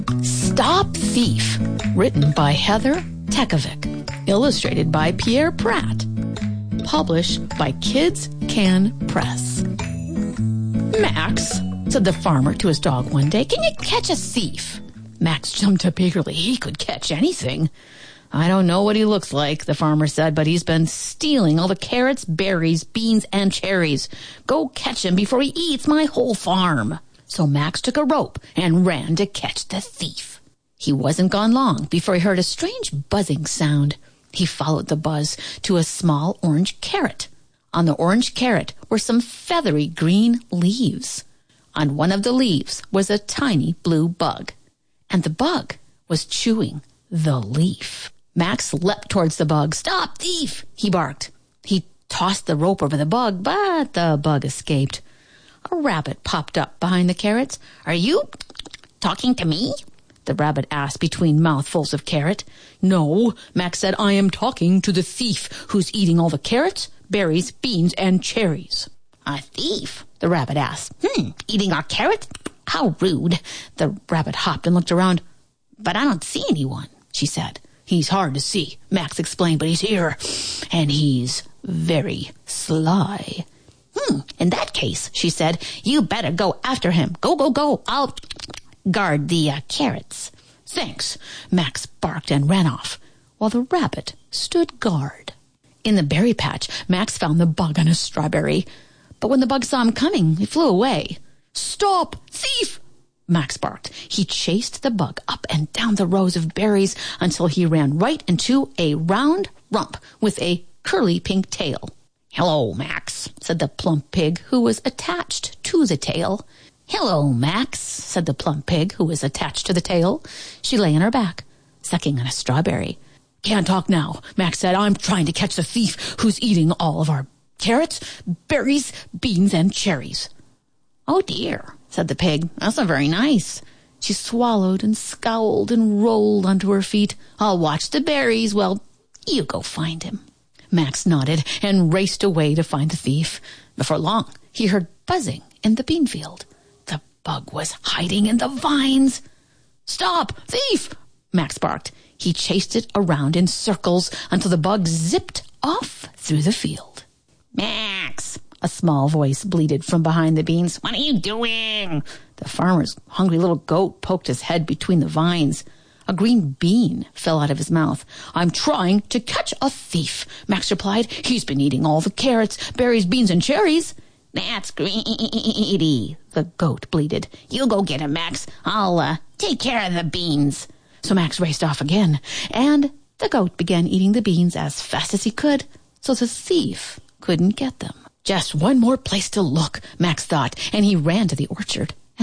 Stop Thief, written by Heather Tekovic, illustrated by Pierre Pratt, published by Kids Can Press. Max, said the farmer to his dog one day, can you catch a thief? Max jumped up eagerly. He could catch anything. I don't know what he looks like, the farmer said, but he's been stealing all the carrots, berries, beans, and cherries. Go catch him before he eats my whole farm. So Max took a rope and ran to catch the thief. He wasn't gone long before he heard a strange buzzing sound. He followed the buzz to a small orange carrot. On the orange carrot were some feathery green leaves. On one of the leaves was a tiny blue bug, and the bug was chewing the leaf. Max leapt towards the bug. Stop, thief, he barked. He tossed the rope over the bug, but the bug escaped. A rabbit popped up behind the carrots. Are you talking to me? The rabbit asked between mouthfuls of carrot. No, Max said, I am talking to the thief who's eating all the carrots, berries, beans, and cherries. A thief? The rabbit asked. Eating our carrots? How rude. The rabbit hopped and looked around. But I don't see anyone, she said. He's hard to see, Max explained, but he's here. And he's very sly. In that case, she said, you better go after him. Go, go, go. I'll guard the carrots. Thanks, Max barked and ran off, while the rabbit stood guard. In the berry patch, Max found the bug on a strawberry. But when the bug saw him coming, he flew away. Stop, thief! Max barked. He chased the bug up and down the rows of berries until he ran right into a round rump with a curly pink tail. Hello, Max, said the plump pig who was attached to the tail. Hello, Max, said the plump pig who was attached to the tail. She lay on her back, sucking on a strawberry. Can't talk now, Max said. I'm trying to catch the thief who's eating all of our carrots, berries, beans, and cherries. Oh, dear, said the pig. That's not very nice. She swallowed and scowled and rolled onto her feet. I'll watch the berries. Well, you go find him. Max nodded and raced away to find the thief. Before long, he heard buzzing in the bean field. The bug was hiding in the vines. Stop, thief! Max barked. He chased it around in circles until the bug zipped off through the field. Max! A small voice bleated from behind the beans. What are you doing? The farmer's hungry little goat poked his head between the vines. A green bean fell out of his mouth. I'm trying to catch a thief, Max replied. He's been eating all the carrots, berries, beans, and cherries. That's greedy, the goat bleated. You go get him, Max. I'll take care of the beans. So Max raced off again, and the goat began eating the beans as fast as he could, so the thief couldn't get them. Just one more place to look, Max thought, and he ran to the orchard.